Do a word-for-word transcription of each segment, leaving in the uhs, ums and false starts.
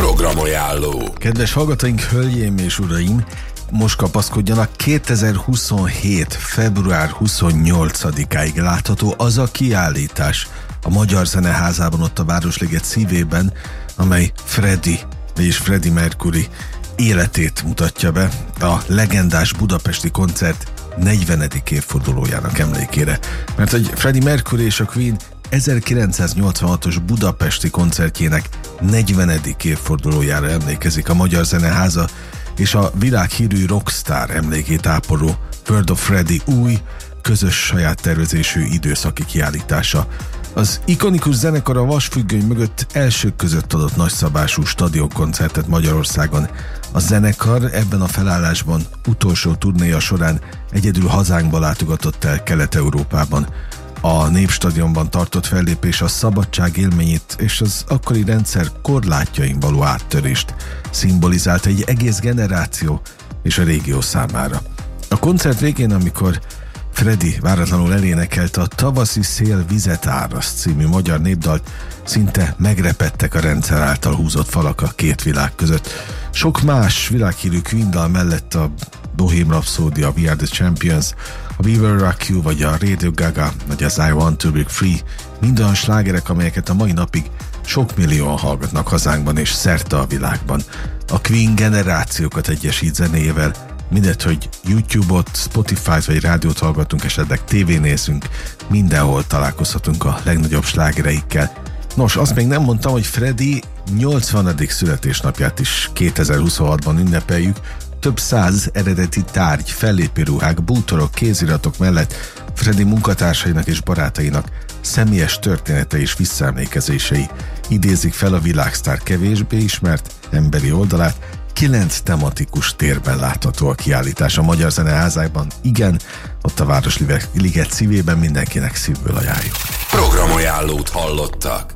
Programajánló. Kedves hallgatóink, hölgyeim és uraim, most kapaszkodjanak, kétezer-huszonhét. február huszonnyolcadikáig látható az a kiállítás a Magyar Zeneházában, ott a Városliget szívében, amely Freddie, vagyis Freddie Mercury életét mutatja be a legendás budapesti koncert negyvenedik évfordulójának emlékére. Mert hogy Freddie Mercury és a Queen ezerkilencszáznyolcvanhatos budapesti koncertjének negyvenedik évfordulójára emlékezik a Magyar Zeneháza, és a világhírű rockstar emlékét ápoló World of Freddie új, közös saját tervezésű időszaki kiállítása. Az ikonikus zenekar a vasfüggöny mögött elsők között adott nagyszabású stadionkoncertet Magyarországon. A zenekar ebben a felállásban utolsó turnéja során egyedül hazánkba látogatott el Kelet-Európában. A Népstadionban tartott fellépés a szabadság élményét és az akkori rendszer korlátjain való áttörést szimbolizált egy egész generáció és a régió számára. A koncert végén, amikor Freddie váratlanul elénekelte a Tavaszi szél vizet áraszt című magyar népdalt, szinte megrepedtek a rendszer által húzott falak a két világ között. Sok más világhírű Queen dal mellett a Bohemian Rhapsody, a We Are The Champions, a We Will Rock You, vagy a Radio Gaga, vagy az I Want To Break Free, mind olyan slágerek, amelyeket a mai napig sok millióan hallgatnak hazánkban és szerte a világban. A Queen generációkat egyesít zenéjével, mindegy, hogy YouTube-ot, Spotify-t vagy rádiót hallgatunk, esetleg tévén nézünk, mindenhol találkozhatunk a legnagyobb slágereikkel. Nos, azt még nem mondtam, hogy Freddie nyolcvanadik születésnapját is kétezer-huszonhatban ünnepeljük. Több száz eredeti tárgy, fellépőruhák, bútorok, kéziratok mellett Freddie munkatársainak és barátainak személyes története és visszaemlékezései idézik fel a világsztár kevésbé ismert emberi oldalát. Kilenc tematikus térben látható a kiállítás a Magyar Zeneházában. Igen, ott a Városliget szívében, mindenkinek szívből ajánljuk. Programajánlót hallottak.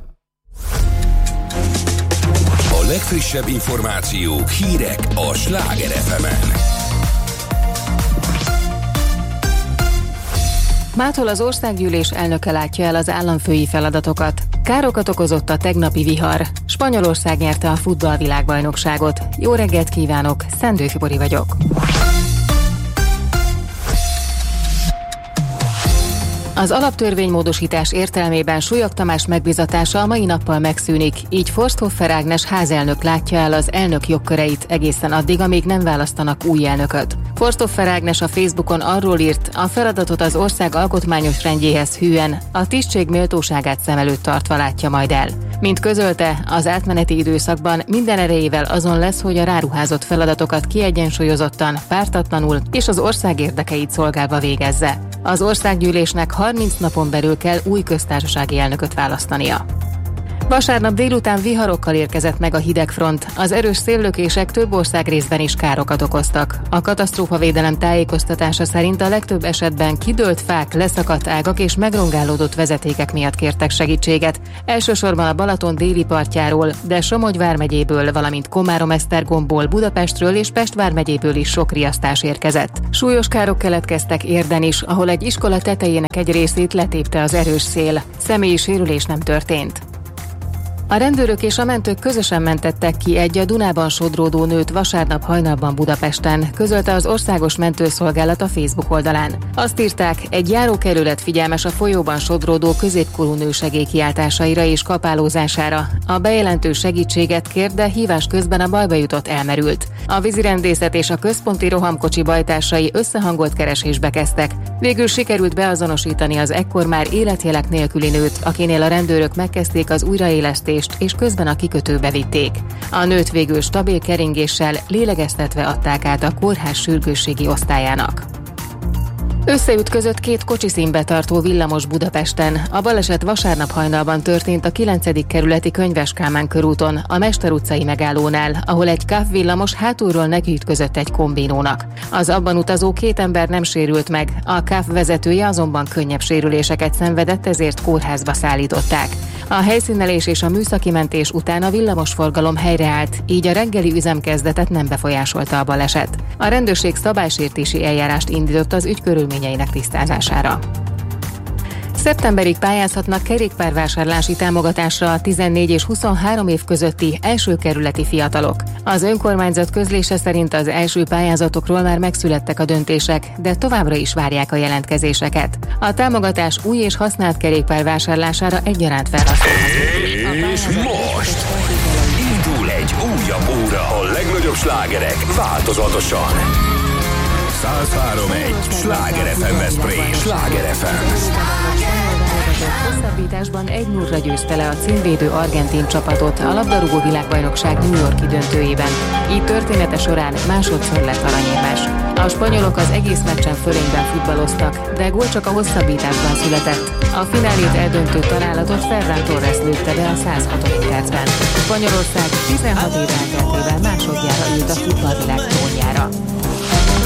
A legfrissebb információk, hírek a Sláger ef emen. Mától az országgyűlés elnöke látja el az államfői feladatokat. Károkat okozott a tegnapi vihar. Spanyolország nyerte a futballvilágbajnokságot. Jó reggelt kívánok, Szendő Fibori vagyok. Az alaptörvénymódosítás értelmében Súlyog Tamás megbízatása a mai nappal megszűnik, így Forsthofer Ágnes házelnök látja el az elnök jogköreit egészen addig, amíg nem választanak új elnököt. Forsthofer Ágnes a Facebookon arról írt, a feladatot az ország alkotmányos rendjéhez hűen, a tisztség méltóságát szem előtt tartva látja majd el. Mint közölte, az átmeneti időszakban minden erejével azon lesz, hogy a ráruházott feladatokat kiegyensúlyozottan, pártatlanul és az ország érdekeit szolgálva végezze. Az országgyűlésnek harminc napon belül kell új köztársasági elnököt választania. Vasárnap délután viharokkal érkezett meg a hidegfront. Az erős széllökések több ország részben is károkat okoztak. A katasztrófavédelem tájékoztatása szerint a legtöbb esetben kidőlt fák, leszakadt ágak és megrongálódott vezetékek miatt kértek segítséget. Elsősorban a Balaton déli partjáról, de Somogy vármegyéből, valamint Komárom-Esztergomból, Budapestről és Pest vármegyéből is sok riasztás érkezett. Súlyos károk keletkeztek Érden is, ahol egy iskola tetejének egy részét letépte az erős szél. Személyi sérülés nem történt. A rendőrök és a mentők közösen mentettek ki egy a Dunában sodródó nőt vasárnap hajnalban Budapesten, közölte az Országos Mentőszolgálat a Facebook oldalán. Azt írták, egy járókelőlet figyelmes a folyóban sodródó középkorú nő segélykiáltásaira és kapálózására. A bejelentő segítséget kért, de hívás közben a bajba jutott elmerült. A vízirendészet és a központi rohamkocsi bajtársai összehangolt keresésbe kezdtek. Végül sikerült beazonosítani az ekkor már életjelek nélküli nőt, akinél a rendőrök megkezdték az újraélesztést, és közben a kikötőbe vitték. A nőt végül stabil keringéssel, lélegeztetve adták át a kórház sürgősségi osztályának. Összeütközött két kocsiszínbe tartó villamos Budapesten. A baleset vasárnap hajnalban történt a kilencedik kerületi Könyves Kálmán körúton, a Mester utcai megállónál, ahol egy káv villamos hátulról nekiütközött egy kombinónak. Az abban utazó két ember nem sérült meg, a káv vezetője azonban könnyebb sérüléseket szenvedett, ezért kórházba szállították. A helyszínelés és a műszaki mentés után a villamosforgalom helyreállt, így a reggeli üzemkezdetet nem befolyásolta a baleset. A rendőrség szabálysértési eljárást indított az ügy körülményeinek tisztázására. Szeptemberig pályázhatnak kerékpárvásárlási támogatásra a tizennégy és huszonhárom év közötti első kerületi fiatalok. Az önkormányzat közlése szerint az első pályázatokról már megszülettek a döntések, de továbbra is várják a jelentkezéseket. A támogatás új és használt kerékpár vásárlására egyaránt felhasználható. És most indul egy újabb óra, a legnagyobb slágerek változatosan. száz három egy Sláger ef em Veszprém, Sláger ef em. Hosszabbításban egy nullra győzte le a címvédő argentin csapatot a labdarúgó világbajnokság New York-i döntőjében. Így története során másodszor lett aranyérmes. A spanyolok az egész meccsen fölényben futballoztak, de gól csak a hosszabbításban született. A finálét eldöntő találatot Ferran Torres lőtte be a száz hatodik percben. Spanyolország tizenhat év elteltével másodjára ült a futballvilág trónjára.